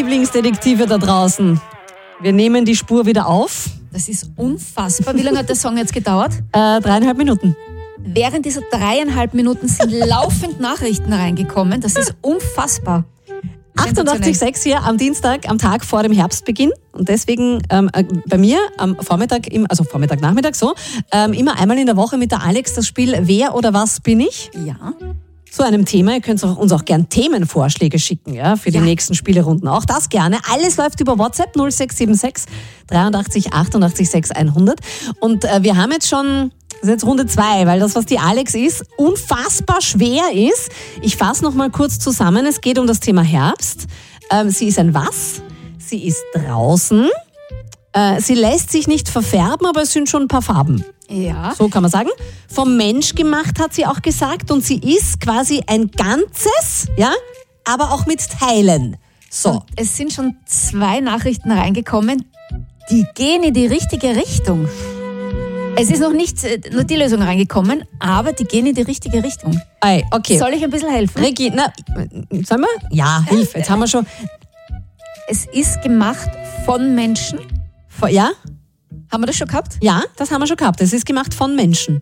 Lieblingsdetektive da draußen. Wir nehmen die Spur wieder auf. Das ist unfassbar. Wie lange hat der Song jetzt gedauert? 3,5 Minuten. Während dieser 3,5 Minuten sind laufend Nachrichten reingekommen. Das ist unfassbar. 88,6 hier am Dienstag, am Tag vor dem Herbstbeginn. Und deswegen bei mir am Vormittag, Nachmittag so, immer einmal in der Woche mit der Alex das Spiel Wer oder was bin ich? Ja. Zu einem Thema. Ihr könnt uns auch gern Themenvorschläge schicken, ja, für die nächsten Spielerunden. Auch das gerne. Alles läuft über WhatsApp 0676 83 88 6 100. Und wir haben jetzt schon, das ist jetzt Runde 2, weil das, was die Alex ist, unfassbar schwer ist. Ich fasse noch mal kurz zusammen. Es geht um das Thema Herbst. Sie ist ein Was? Sie ist draußen. Sie lässt sich nicht verfärben, aber es sind schon ein paar Farben. Ja. So kann man sagen. Vom Mensch gemacht, hat sie auch gesagt. Und sie ist quasi ein Ganzes, ja, aber auch mit Teilen. So. Und es sind schon 2 Nachrichten reingekommen, die gehen in die richtige Richtung. Es ist noch nicht nur die Lösung reingekommen, aber die gehen in die richtige Richtung. Ei, okay. Soll ich ein bisschen helfen? Regina, sollen wir? Ja, hilf. Jetzt haben wir schon. Es ist gemacht von Menschen. Ja? Haben wir das schon gehabt? Ja, das haben wir schon gehabt. Es ist gemacht von Menschen.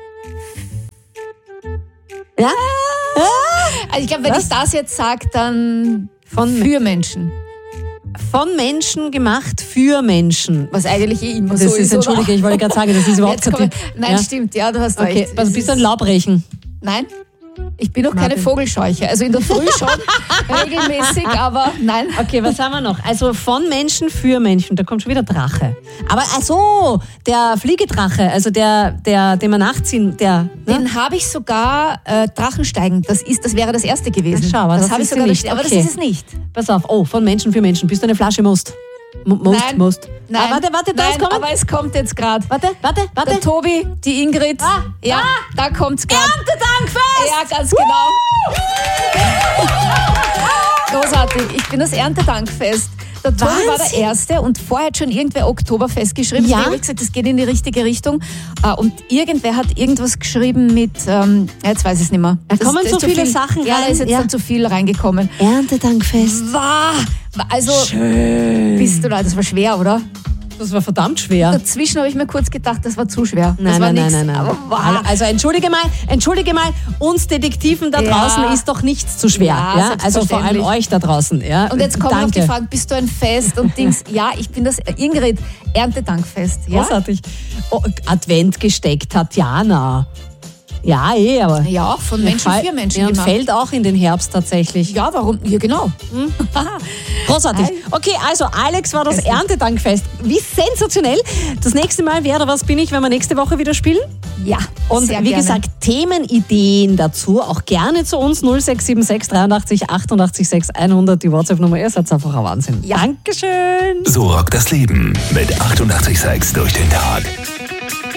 Ja? Also ich glaube, wenn ich das jetzt sage, dann für Menschen. Von Menschen gemacht für Menschen. Was eigentlich immer Das so ist, ist, Entschuldige, ich wollte gerade sagen, das ist überhaupt kein Tipp. Nein, Ja? stimmt, ja, du hast Okay, recht. also bist du ein Laubrechen? Nein, ich bin auch keine Vogelscheuche. Also in der Früh schon regelmäßig, aber nein. Okay, was haben wir noch? Also von Menschen für Menschen, da kommt schon wieder Drache. Aber also der Fliegedrache, also den wir nachziehen, der. Ne? Den habe ich sogar Drachensteigen. Das wäre das erste gewesen. Schau, aber das habe ich ist sogar sie nicht. aber Okay. das ist es nicht. Pass auf, von Menschen für Menschen. Bist du eine Flasche Most? Nein. Most. Nein, Ah, warte, da nein, ist kommen. aber es kommt jetzt gerade. Warte. Der Tobi, die Ingrid. Ja, da kommt's gerade. Erntedankfest! Ja, ganz genau. Großartig. Ich bin das Erntedankfest. Der Tobi war der Erste und vorher hat schon irgendwer Oktoberfest geschrieben. Ja. Ich habe gesagt, das geht in die richtige Richtung. Und irgendwer hat irgendwas geschrieben mit, jetzt weiß ich es nicht mehr. Da kommen so viele Sachen rein. Ja, da ist jetzt dann zu viel reingekommen. Erntedankfest. Also, Schön. bist du da? Das war schwer, oder? Das war verdammt schwer. Dazwischen habe ich mir kurz gedacht, das war zu schwer. Das Nein, war nein, nix. nein. Aber wow. Also entschuldige mal, uns Detektiven da Ja. draußen ist doch nichts zu schwer. Ja, Ja? Also vor allem selbstverständlich. euch da draußen. Ja? Und jetzt kommen noch Danke. die Fragen, bist du ein Fest und Dings? Ja, ich bin das Ingrid, Erntedankfest. Ja? Großartig. Oh, Advent gesteckt, Tatjana. Ja, aber. Ja, von Menschen für Menschen Ja, und gemacht. fällt auch in den Herbst tatsächlich. Ja, warum? Ja, genau. Großartig. Okay, also Alex war das Erntedankfest. Wie sensationell. Das nächste Mal, wer oder was bin ich, wenn wir nächste Woche wieder spielen? Ja, Und sehr wie gerne. gesagt, Themenideen dazu auch gerne zu uns 0676 83 88 6 100. Die WhatsApp-Nummer, ihr seid einfach ein Wahnsinn. Ja. Dankeschön. So rockt das Leben mit 88,6 durch den Tag.